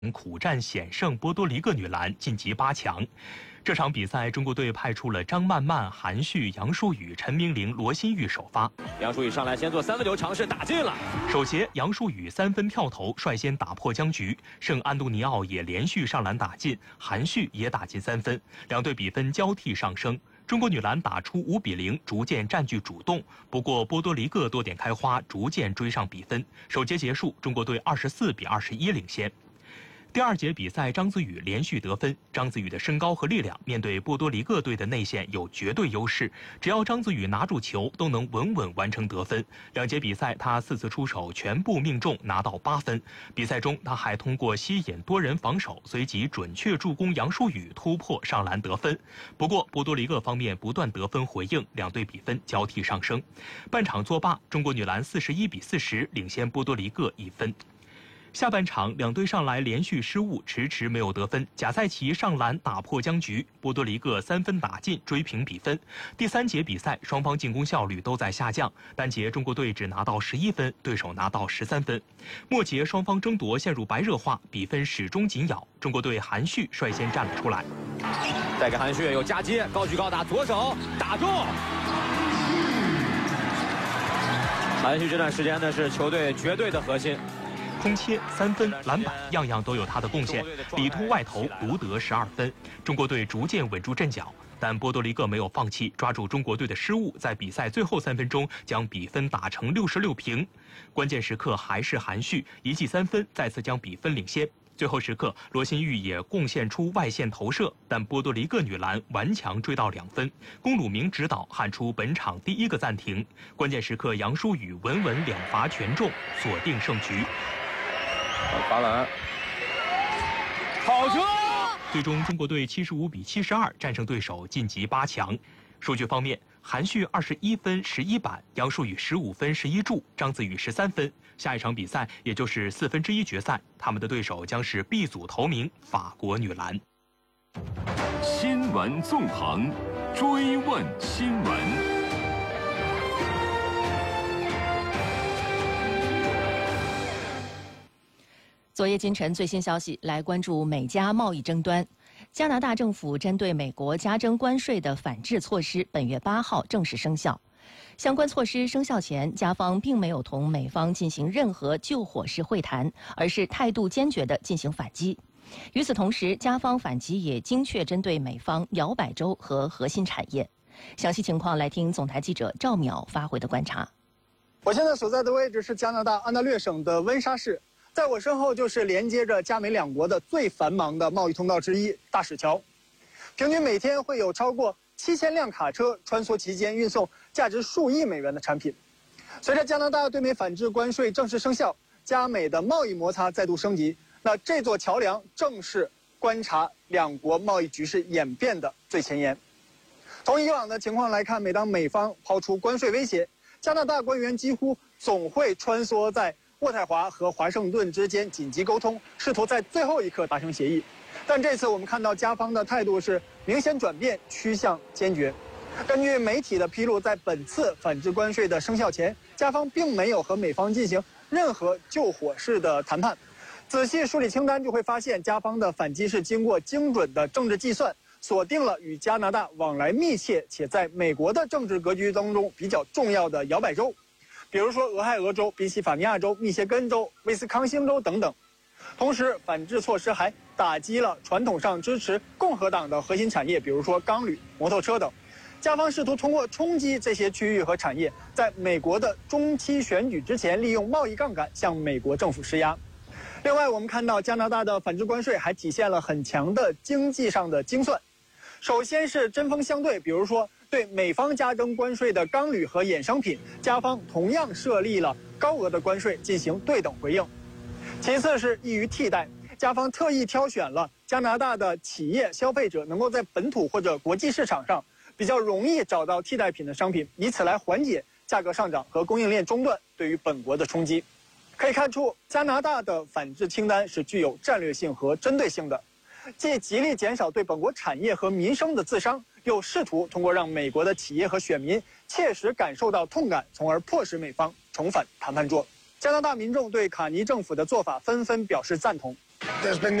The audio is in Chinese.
苦战险胜波多黎各女篮晋级8强。这场比赛，中国队派出了张曼曼、韩旭、杨舒雨、陈明玲、罗新玉首发。 杨舒雨上来先做三分球尝试，打进了。 首节，杨舒雨3分跳投率先打破僵局，圣安东尼奥也连续上篮打进，韩旭也打进3分，两队比分交替上升。中国女篮打出5-0，逐渐占据主动。不过波多黎各多点开花，逐渐追上比分。首节结束，中国队24-21领先。第2节比赛，张子宇连续得分。张子宇的身高和力量面对波多黎各队的内线有绝对优势，只要张子宇拿住球，都能稳稳完成得分。2节比赛，他4次出手全部命中，拿到8分。比赛中，他还通过吸引多人防守，随即准确助攻杨舒雨突破上篮得分。不过，波多黎各方面不断得分回应，两队比分交替上升。半场作罢，中国女篮41-40领先波多黎各1分。下半场，两队上来连续失误，迟迟没有得分。贾赛奇上篮打破僵局，波多黎各3分打进，追平比分。第3节比赛，双方进攻效率都在下降，单节中国队只拿到11分，对手拿到13分。末节双方争夺陷入白热化，比分始终紧咬。中国队韩旭率先站了出来， 带给韩旭有夹接，高举高打，左手打中。韩旭这段时间呢是球队绝对的核心。 空切、3分、篮板，样样都有他的贡献。里突外投，独得12分。中国队逐渐稳住阵脚，但波多黎各没有放弃，抓住中国队的失误，在比赛最后3分钟将比分打成66平。关键时刻还是韩旭一记3分，再次将比分领先。最后时刻，罗新玉也贡献出外线投射，但波多黎各女篮顽强追到2分。龚鲁明指导喊出本场第1个暂停。关键时刻，杨舒雨稳稳2罚全中，锁定胜局。 罚篮，好球！ 最终，中国队75-72战胜对手，晋级8强。数据方面，韩旭21分11板，杨舒雨15分11助，张子宇13分。下一场比赛，也就是1/4决赛，他们的对手将是 B 组头名法国女篮。 新闻纵横，追问新闻。 昨夜今晨最新消息，来关注美加贸易争端。加拿大政府针对美国加征关税的反制措施，本月8号正式生效。相关措施生效前，加方并没有同美方进行任何救火式会谈，而是态度坚决地进行反击。与此同时，加方反击也精确针对美方摇摆州和核心产业。详细情况来听总台记者赵淼发回的观察。 我现在所在的位置是加拿大安大略省的温莎市。在我身后就是连接着加美两国的最繁忙的贸易通道之一——大使桥。平均每天会有超过7000辆卡车穿梭其间，运送价值数亿美元的产品。随着加拿大对美反制关税正式生效，加美的贸易摩擦再度升级。那这座桥梁正是观察两国贸易局势演变的最前沿。从以往的情况来看，每当美方抛出关税威胁，加拿大官员几乎总会穿梭在渥太华和华盛顿之间紧急沟通，试图在最后一刻达成协议。但这次我们看到加方的态度是明显转变，趋向坚决。根据媒体的披露，在本次反制关税的生效前，加方并没有和美方进行任何救火式的谈判。仔细梳理清单，就会发现加方的反击是经过精准的政治计算，锁定了与加拿大往来密切且在美国的政治格局当中比较重要的摇摆州。比如说俄亥俄州、宾夕法尼亚州、密歇根州、威斯康星州等等。同时，反制措施还打击了传统上支持共和党的核心产业，比如说钢铝、摩托车等。加方试图通过冲击这些区域和产业，在美国的中期选举之前，利用贸易杠杆向美国政府施压。另外，我们看到加拿大的反制关税还体现了很强的经济上的精算。首先是针锋相对，比如说对美方加征关税的钢铝和衍生品，加方同样设立了高额的关税进行对等回应。其次是易于替代，加方特意挑选了加拿大的企业消费者能够在本土或者国际市场上比较容易找到替代品的商品，以此来缓解价格上涨和供应链中断对于本国的冲击。可以看出，加拿大的反制清单是具有战略性和针对性的，既极力减少对本国产业和民生的自伤，又试图通过让美国的企业和选民切实感受到痛感，从而迫使美方重返谈判桌。加拿大民众对卡尼政府的做法纷纷表示赞同。